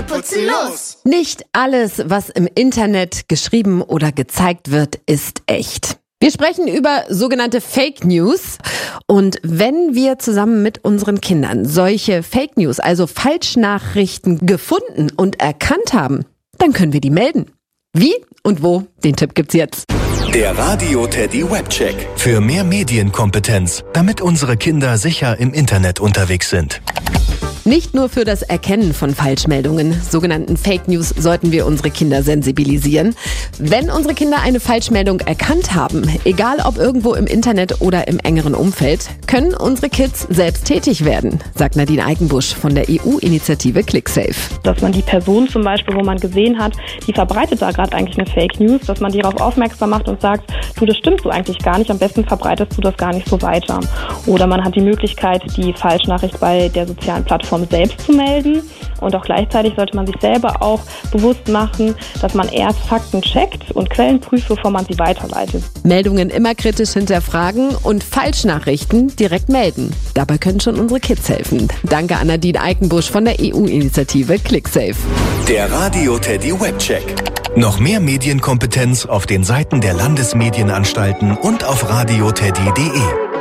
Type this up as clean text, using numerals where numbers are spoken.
putzen los! Nicht alles, was im Internet geschrieben oder gezeigt wird, ist echt. Wir sprechen über sogenannte Fake News. Und wenn wir zusammen mit unseren Kindern solche Fake News, also Falschnachrichten, gefunden und erkannt haben, dann können wir die melden. Wie und wo? Den Tipp gibt's jetzt. Der Radio Teddy Webcheck. Für mehr Medienkompetenz, damit unsere Kinder sicher im Internet unterwegs sind. Nicht nur für das Erkennen von Falschmeldungen, sogenannten Fake News, sollten wir unsere Kinder sensibilisieren. Wenn unsere Kinder eine Falschmeldung erkannt haben, egal ob irgendwo im Internet oder im engeren Umfeld, können unsere Kids selbst tätig werden, sagt Nadine Eikenbusch von der EU-Initiative ClickSafe. Dass man die Person zum Beispiel, wo man gesehen hat, die verbreitet da gerade eigentlich eine Fake News, dass man die darauf aufmerksam macht und sagt, du, das stimmt so eigentlich gar nicht, am besten verbreitest du das gar nicht so weiter. Oder man hat die Möglichkeit, die Falschnachricht bei der sozialen Plattform selbst zu melden, und auch gleichzeitig sollte man sich selber auch bewusst machen, dass man erst Fakten checkt und Quellen prüft, bevor man sie weiterleitet. Meldungen immer kritisch hinterfragen und Falschnachrichten direkt melden. Dabei können schon unsere Kids helfen. Danke an Nadine Eikenbusch von der EU-Initiative ClickSafe. Der Radio Teddy Webcheck. Noch mehr Medienkompetenz auf den Seiten der Landesmedienanstalten und auf radioteddy.de.